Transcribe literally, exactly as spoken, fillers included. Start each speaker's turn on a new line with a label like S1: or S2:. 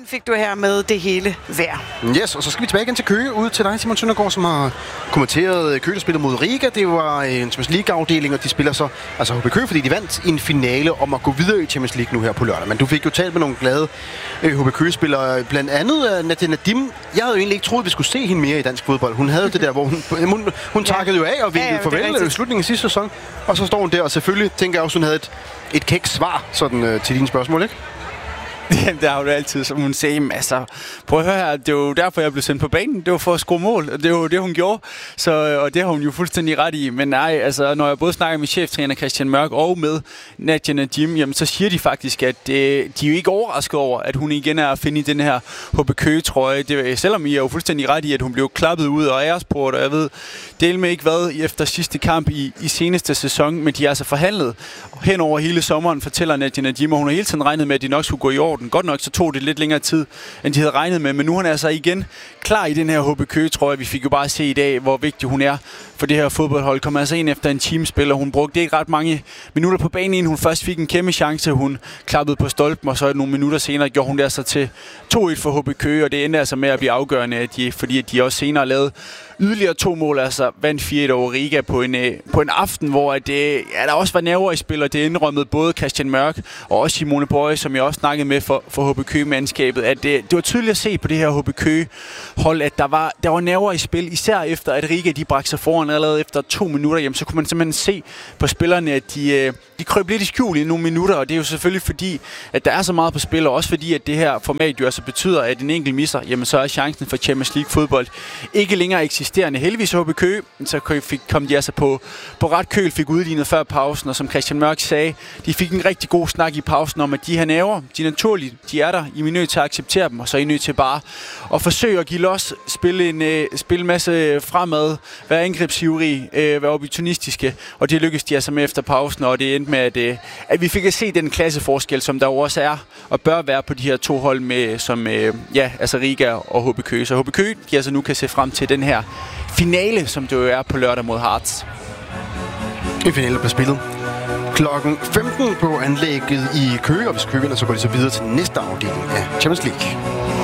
S1: fik du her med det hele værd.
S2: Yes, og så skal vi tilbage igen til Køge, ud til dig, Simon Søndergaard, som har kommenteret Køge, der spiller mod Riga. Det var en Champions League-afdeling, og de spiller så altså H B Køge, fordi de vandt i en finale om at gå videre i Champions League nu her på lørdag. Men du fik jo talt med nogle glade H B Køge-spillere, blandt andet Nadia Nadim. Jeg havde jo egentlig ikke troet, at vi skulle se hende mere i dansk fodbold. Hun havde det der, hvor hun, hun, hun takkede jo af og vinkede ja, ja, farvel i slutningen af sidste sæson. Og så står hun der, og selvfølgelig tænker jeg også, hun havde et, et kækt svar sådan, øh, til dine spørgsmål, ikke?
S3: Jamen, der har jo altid, som hun sagde, altså, prøv at høre her, det er jo derfor, jeg blev sendt på banen. Det var for at score mål, og det var jo det, hun gjorde. Så, og det har hun jo fuldstændig ret i. Men nej, altså, når jeg både snakker med cheftræner Christian Mørk og med Nadia Nadim, jamen, så siger de faktisk, at det, de er jo ikke overrasket over, at hun igen er at finde i den her H B Køge-trøje. Det, selvom I er jo fuldstændig ret i, at hun blev klappet ud og æresport, og jeg ved, del med ikke hvad efter sidste kamp i, i seneste sæson, men de er altså forhandlet hen over hele sommeren, fortæller Nadia Nadim, og hun har hele tiden regnet med, at de nok skulle gå i orden. Godt nok, så tog det lidt længere tid, end de havde regnet med, men nu er han altså igen klar i den her H B Køge-trøje. Vi fik jo bare se i dag, hvor vigtig hun er for det her fodboldhold. Kommer altså ind efter en teamspiller. Hun brugte ikke ret mange minutter på banen, inden hun først fik en kæmpe chance. Hun klappede på stolpen, og så nogle minutter senere gjorde hun det så til to et for H B Køge, og det endte altså med at blive afgørende, at de, fordi at de også senere lavede yderligere to mål, altså vandt fire et over Riga på en, på en aften, hvor at det, ja, der også var nerver i spil, og det indrømmede både Christian Mørk og også Simone Bøje, som jeg også snakkede med for, for H B Køge-mandskabet, at det, det var tydeligt at se på det her H B Køge-hold, at der var, der var nerver i spil, især efter at Riga de bragte sig foran allerede efter to minutter, jamen, så kunne man simpelthen se på spillerne, at de, de krøb lidt i skjul i nogle minutter, og det er jo selvfølgelig fordi, at der er så meget på spil, og også fordi, at det her format jo altså betyder, at en enkelt misser, jamen så er chancen for Champions League fodbold ikke længere eksisterende. Heldigvis H B Køge, så fik, kom de altså på, på ret køl, fik udlignet før pausen, og som Christian Mørk sagde, de fik en rigtig god snak i pausen om, at de her nerver, de er naturlige, de er der, I er nødt til at acceptere dem, og så er I nødt til bare at forsøge at give los, spille en, uh, spille en masse fremad, være angrebsivrig, uh, være opportunistiske, og det lykkedes de altså med efter pausen, og det endte med, at, uh, at vi fik at se den klasseforskel, som der også er, og bør være på de her to hold med, som, uh, ja, altså Riga og H B Køge. Så H B Køge, de altså nu kan se frem til den her finale, som det jo er på lørdag mod Hearts.
S2: En finale bliver spillet klokken femten på anlægget i Køge, og hvis Køge vinder, så går de så videre til næste afdeling af Champions League.